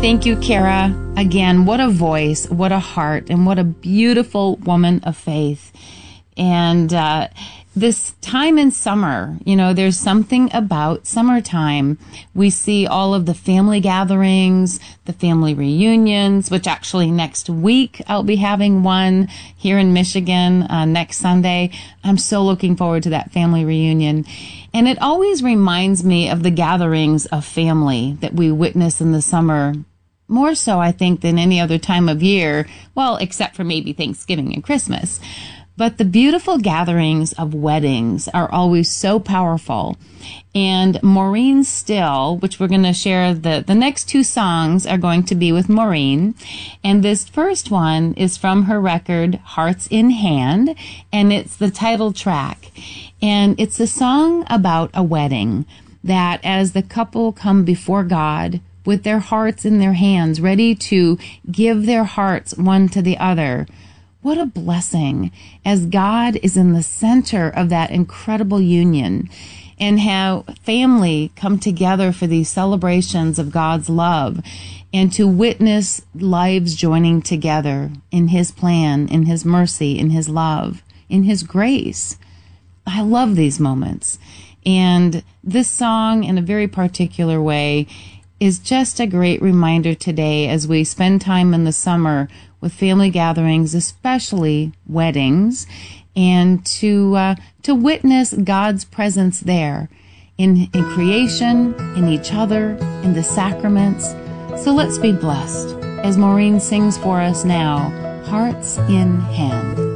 Thank you, Kara. Again, what a voice, what a heart, and what a beautiful woman of faith. And this time in summer, there's something about summertime. We see all of the family gatherings, the family reunions, which actually next week I'll be having one here in Michigan next Sunday. I'm so looking forward to that family reunion. And it always reminds me of the gatherings of family that we witness in the summer. More so, I think, than any other time of year. Well, except for maybe Thanksgiving and Christmas. But the beautiful gatherings of weddings are always so powerful. And Maureen Still, which we're going to share, the next two songs are going to be with Maureen. And this first one is from her record, Hearts in Hand, and it's the title track. And it's a song about a wedding, that as the couple come before God with their hearts in their hands, ready to give their hearts one to the other, what a blessing as God is in the center of that incredible union, and how family come together for these celebrations of God's love and to witness lives joining together in His plan, in His mercy, in His love, in His grace. I love these moments. And this song, in a very particular way, is just a great reminder today as we spend time in the summer with family gatherings, especially weddings, and to witness God's presence there in creation, in each other, in the sacraments. So let's be blessed as Maureen sings for us now, Hearts in Hand.